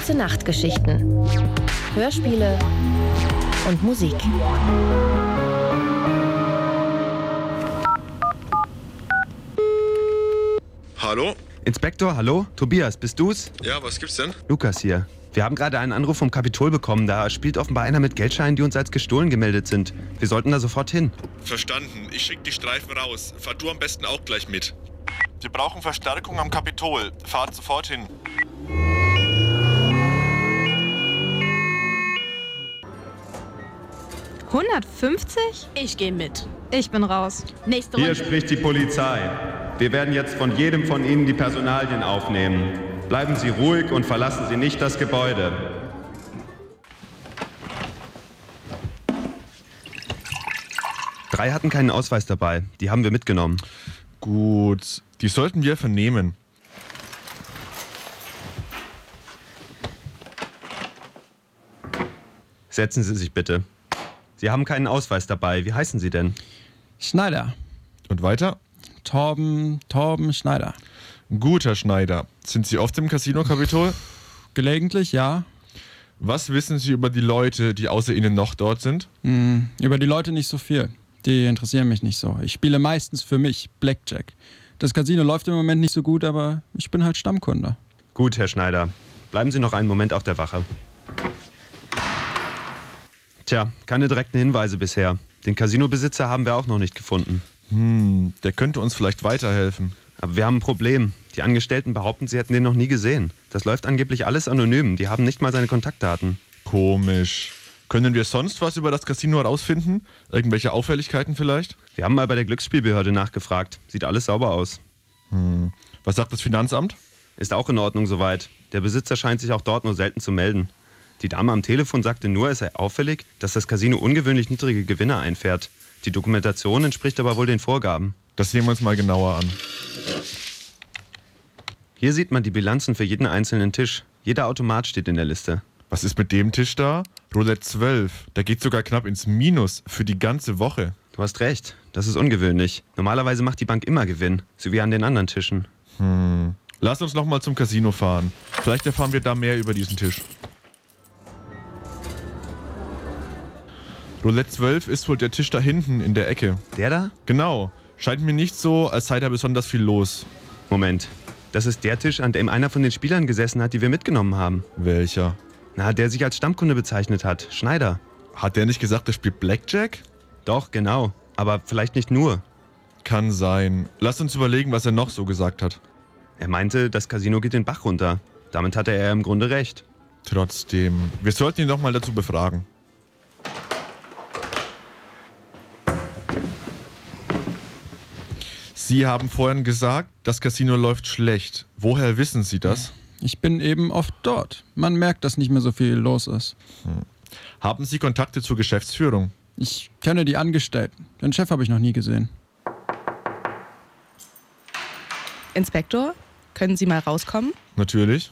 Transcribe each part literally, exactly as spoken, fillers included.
Gute Nachtgeschichten. Hörspiele und Musik. Hallo? Inspektor, hallo? Tobias, bist du's? Ja, was gibt's denn? Lukas hier. Wir haben gerade einen Anruf vom Kapitol bekommen. Da spielt offenbar einer mit Geldscheinen, die uns als gestohlen gemeldet sind. Wir sollten da sofort hin. Verstanden. Ich schick die Streifen raus. Fahr du am besten auch gleich mit. Wir brauchen Verstärkung am Kapitol. Fahrt sofort hin. hundertfünfzig? Ich gehe mit. Ich bin raus. Nächste Hier Runde. spricht die Polizei. Wir werden jetzt von jedem von Ihnen die Personalien aufnehmen. Bleiben Sie ruhig und verlassen Sie nicht das Gebäude. Drei hatten keinen Ausweis dabei. Die haben wir mitgenommen. Gut. Die sollten wir vernehmen. Setzen Sie sich bitte. Sie haben keinen Ausweis dabei. Wie heißen Sie denn? Schneider. Und weiter? Torben, Torben Schneider. Guter Schneider. Sind Sie oft im Casino Kapitol? Gelegentlich, ja. Was wissen Sie über die Leute, die außer Ihnen noch dort sind? Hm, über die Leute nicht so viel. Die interessieren mich nicht so. Ich spiele meistens für mich Blackjack. Das Casino läuft im Moment nicht so gut, aber ich bin halt Stammkunde. Gut, Herr Schneider. Bleiben Sie noch einen Moment auf der Wache. Tja, keine direkten Hinweise bisher. Den Casinobesitzer haben wir auch noch nicht gefunden. Hm, der könnte uns vielleicht weiterhelfen. Aber wir haben ein Problem. Die Angestellten behaupten, sie hätten den noch nie gesehen. Das läuft angeblich alles anonym. Die haben nicht mal seine Kontaktdaten. Komisch. Können wir sonst was über das Casino herausfinden? Irgendwelche Auffälligkeiten vielleicht? Wir haben mal bei der Glücksspielbehörde nachgefragt. Sieht alles sauber aus. Hm. Was sagt das Finanzamt? Ist auch in Ordnung soweit. Der Besitzer scheint sich auch dort nur selten zu melden. Die Dame am Telefon sagte nur, es sei auffällig, dass das Casino ungewöhnlich niedrige Gewinne einfährt. Die Dokumentation entspricht aber wohl den Vorgaben. Das sehen wir uns mal genauer an. Hier sieht man die Bilanzen für jeden einzelnen Tisch. Jeder Automat steht in der Liste. Was ist mit dem Tisch da? Roulette zwölf. Der geht sogar knapp ins Minus für die ganze Woche. Du hast recht, das ist ungewöhnlich. Normalerweise macht die Bank immer Gewinn, so wie an den anderen Tischen. Hm. Lass uns noch mal zum Casino fahren. Vielleicht erfahren wir da mehr über diesen Tisch. Roulette zwölf ist wohl der Tisch da hinten in der Ecke. Der da? Genau. Scheint mir nicht so, als sei da besonders viel los. Moment, das ist der Tisch, an dem einer von den Spielern gesessen hat, die wir mitgenommen haben. Welcher? Na, der sich als Stammkunde bezeichnet hat. Schneider. Hat der nicht gesagt, er spielt Blackjack? Doch, genau. Aber vielleicht nicht nur. Kann sein. Lass uns überlegen, was er noch so gesagt hat. Er meinte, das Casino geht den Bach runter. Damit hatte er im Grunde recht. Trotzdem, wir sollten ihn noch mal dazu befragen. Sie haben vorhin gesagt, das Casino läuft schlecht. Woher wissen Sie das? Ich bin eben oft dort. Man merkt, dass nicht mehr so viel los ist. Hm. Haben Sie Kontakte zur Geschäftsführung? Ich kenne die Angestellten. Den Chef habe ich noch nie gesehen. Inspektor, können Sie mal rauskommen? Natürlich.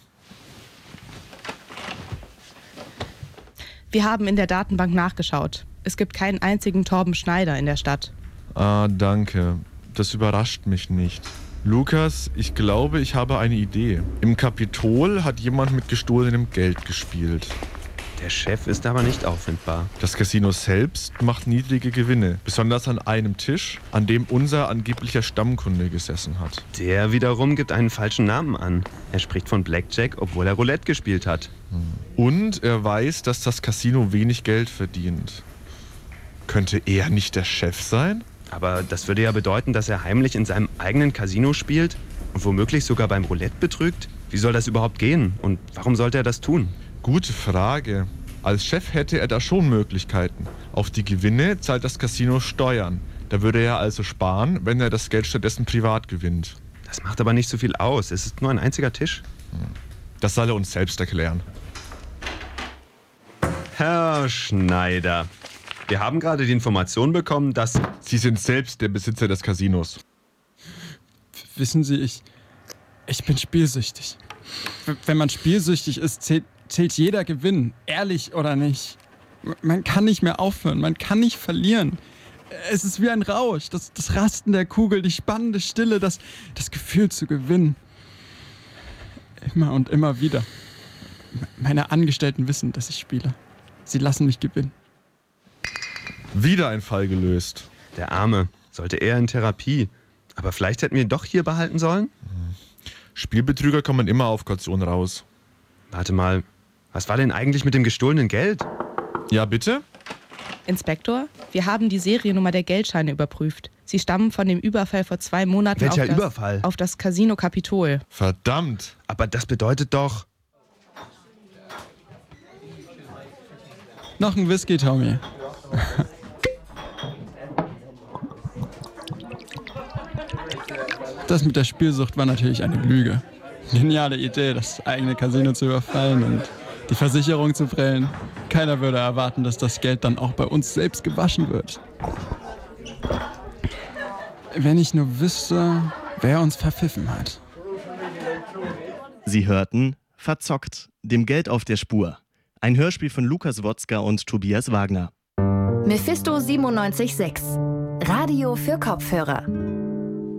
Wir haben in der Datenbank nachgeschaut. Es gibt keinen einzigen Torben Schneider in der Stadt. Ah, danke. Das überrascht mich nicht. Lukas, ich glaube, ich habe eine Idee. Im Kapitol hat jemand mit gestohlenem Geld gespielt. Der Chef ist aber nicht auffindbar. Das Casino selbst macht niedrige Gewinne, besonders an einem Tisch, an dem unser angeblicher Stammkunde gesessen hat. Der wiederum gibt einen falschen Namen an. Er spricht von Blackjack, obwohl er Roulette gespielt hat. Und er weiß, dass das Casino wenig Geld verdient. Könnte er nicht der Chef sein? Aber das würde ja bedeuten, dass er heimlich in seinem eigenen Casino spielt und womöglich sogar beim Roulette betrügt. Wie soll das überhaupt gehen? Und warum sollte er das tun? Gute Frage. Als Chef hätte er da schon Möglichkeiten. Auf die Gewinne zahlt das Casino Steuern. Da würde er also sparen, wenn er das Geld stattdessen privat gewinnt. Das macht aber nicht so viel aus. Es ist nur ein einziger Tisch. Das soll er uns selbst erklären. Herr Schneider, wir haben gerade die Information bekommen, dass... Sie sind selbst der Besitzer des Casinos. Wissen Sie, ich, ich bin spielsüchtig. W- Wenn man spielsüchtig ist, zählt, zählt jeder Gewinn, ehrlich oder nicht. M- Man kann nicht mehr aufhören, man kann nicht verlieren. Es ist wie ein Rausch, das, das Rasten der Kugel, die spannende Stille, das, das Gefühl zu gewinnen. Immer und immer wieder. M- Meine Angestellten wissen, dass ich spiele. Sie lassen mich gewinnen. Wieder ein Fall gelöst. Der Arme. Sollte eher in Therapie. Aber vielleicht hätten wir ihn doch hier behalten sollen? Spielbetrüger kommen immer auf Kaution raus. Warte mal, was war denn eigentlich mit dem gestohlenen Geld? Ja, bitte? Inspektor, wir haben die Seriennummer der Geldscheine überprüft. Sie stammen von dem Überfall vor zwei Monaten Welcher auf, das, Überfall? auf das Casino Capitol. Verdammt. Aber das bedeutet doch... Noch ein Whisky, Tommy. Das mit der Spielsucht war natürlich eine Lüge. Geniale Idee, das eigene Casino zu überfallen und die Versicherung zu prellen. Keiner würde erwarten, dass das Geld dann auch bei uns selbst gewaschen wird. Wenn ich nur wüsste, wer uns verpfiffen hat. Sie hörten Verzockt, dem Geld auf der Spur. Ein Hörspiel von Lukas Wotzka und Tobias Wagner. Mephisto siebenundneunzig Komma sechs. Radio für Kopfhörer.